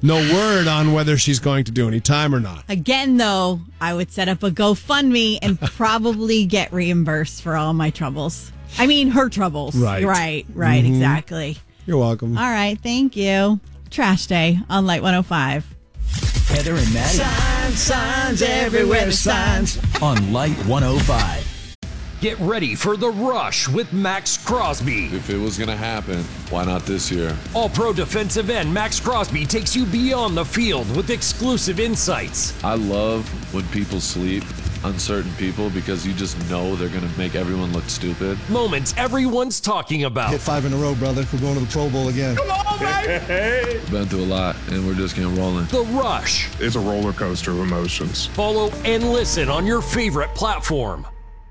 No word on whether she's going to do any time or not. Again, though, I would set up a GoFundMe and probably get reimbursed for all my troubles. I mean, her troubles. Right. Right, exactly. You're welcome. All right, thank you. Trash Day on Light 105. Heather and Maddie. Signs everywhere, signs. On Light 105. Get ready for The Rush with Max Crosby. If it was going to happen, why not this year? All-pro defensive end Max Crosby takes you beyond the field with exclusive insights. I love when people sleep on certain people because you just know they're going to make everyone look stupid. Moments everyone's talking about. Hit 5 in a row, brother. We're going to the Pro Bowl again. Come on, baby! We've been through a lot, and we're just getting rolling. The Rush. It's a roller coaster of emotions. Follow and listen on your favorite platform.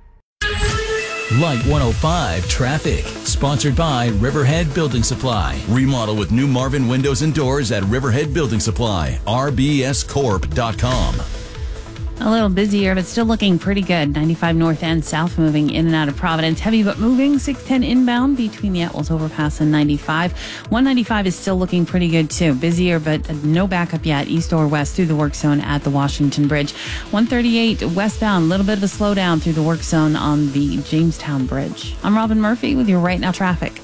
Light 105 Traffic. Sponsored by Riverhead Building Supply. Remodel with new Marvin windows and doors at Riverhead Building Supply. rbscorp.com. A little busier, but still looking pretty good. 95 north and south moving in and out of Providence. Heavy but moving. 610 inbound between the Atwells overpass and 95. 195 is still looking pretty good too. Busier, but no backup yet. East or west through the work zone at the Washington Bridge. 138 westbound. A little bit of a slowdown through the work zone on the Jamestown Bridge. I'm Robin Murphy with your Right Now traffic.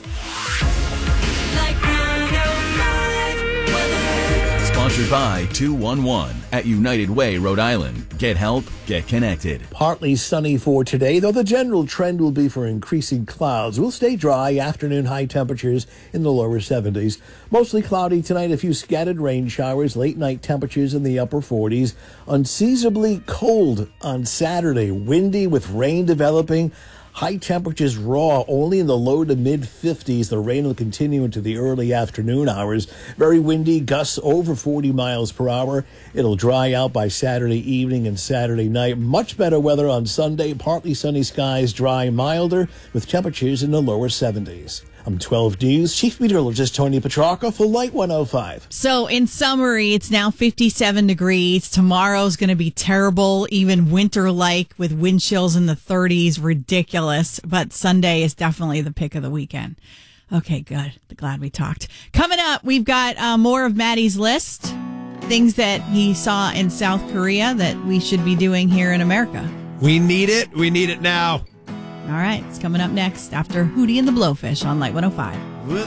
Sponsored by 211 at United Way, Rhode Island. Get help, get connected. Partly sunny for today, though the general trend will be for increasing clouds. We'll stay dry, afternoon high temperatures in the lower 70s. Mostly cloudy tonight, a few scattered rain showers, late night temperatures in the upper 40s. Unseasonably cold on Saturday, windy with rain developing. High temperatures raw only in the low to mid 50s. The rain will continue into the early afternoon hours. Very windy, gusts over 40 miles per hour. It'll dry out by Saturday evening and Saturday night. Much better weather on Sunday. Partly sunny skies, dry, milder, with temperatures in the lower 70s. I'm 12 News Chief Meteorologist Tony Petrarca for Light 105. So in summary, it's now 57 degrees. Tomorrow's going to be terrible, even winter-like with wind chills in the 30s. Ridiculous. But Sunday is definitely the pick of the weekend. Okay, good. Glad we talked. Coming up, we've got more of Maddie's list. Things that he saw in South Korea that we should be doing here in America. We need it. We need it now. All right, it's coming up next after Hootie and the Blowfish on Light 105. Well,